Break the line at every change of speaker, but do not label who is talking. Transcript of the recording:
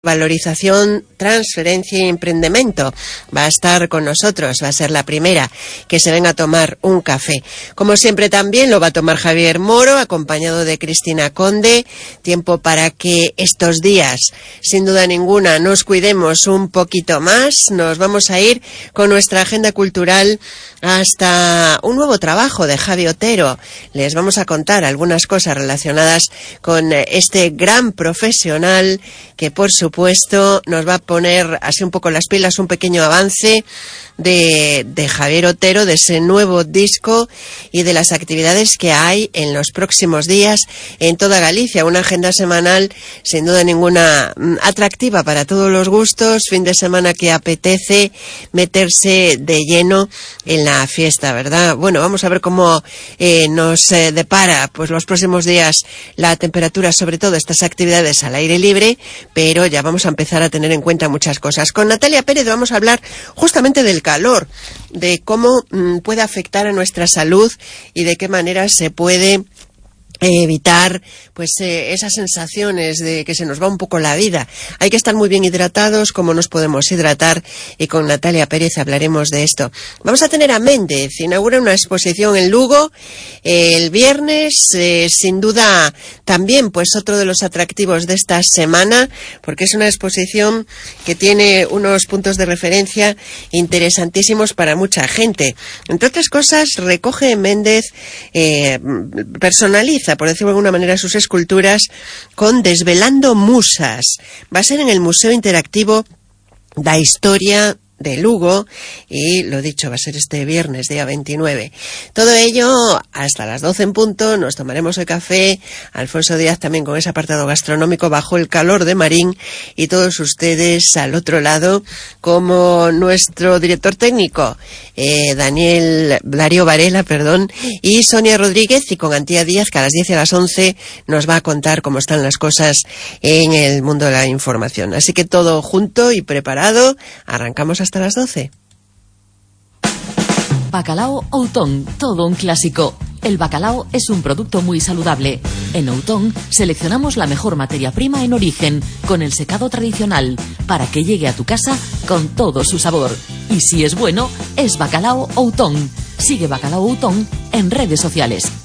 Valorización, transferencia y emprendimiento. Va a estar con nosotros, va a ser la primera que se venga a tomar un café. Como siempre también lo va a tomar Javier Moro, acompañado de Cristina Conde. Tiempo para que estos días, sin duda ninguna, nos cuidemos un poquito más. Nos vamos a ir con nuestra agenda cultural hasta un nuevo trabajo de Javi Otero. Les vamos a contar algunas cosas relacionadas con este gran profesional que, por supuesto, nos va a poner así un poco las pilas, un pequeño avance de Javier Otero, de ese nuevo disco y de las actividades que hay en los próximos días en toda Galicia. Una agenda semanal sin duda ninguna atractiva para todos los gustos, fin de semana que apetece meterse de lleno en la fiesta, ¿verdad? Bueno, vamos a ver cómo nos depara pues los próximos días la temperatura, sobre todo estas actividades al aire libre, pero ya vamos a empezar a tener en cuenta muchas cosas. Con Natalia Pérez vamos a hablar justamente del calor, de cómo puede afectar a nuestra salud y de qué manera se puede evitar pues esas sensaciones de que se nos va un poco la vida. Hay que estar muy bien hidratados, cómo nos podemos hidratar, y con Natalia Pérez hablaremos de esto. Vamos a tener a Méndez, inaugura una exposición en Lugo el viernes, sin duda también pues otro de los atractivos de esta semana, porque es una exposición que tiene unos puntos de referencia interesantísimos para mucha gente. Entre otras cosas, recoge Méndez, personaliza, por decirlo de alguna manera, sus esculturas con Desvelando Musas. Va a ser en el Museo Interactivo da Historia de Lugo y, lo dicho, va a ser este viernes, día 29. Todo ello hasta las 12 en punto. Nos tomaremos el café. Alfonso Díaz también con ese apartado gastronómico bajo el calor de Marín, y todos ustedes al otro lado, como nuestro director técnico Darío Varela, y Sonia Rodríguez, y con Antía Díaz, que a las 10 y a las 11 nos va a contar cómo están las cosas en el mundo de la información. Así que todo junto y preparado. Arrancamos hasta las 12.
Bacalao Outón, todo un clásico. El bacalao es un producto muy saludable. En Outón seleccionamos la mejor materia prima en origen, con el secado tradicional, para que llegue a tu casa con todo su sabor. Y si es bueno, es Bacalao Outón. Sigue Bacalao Outón en redes sociales.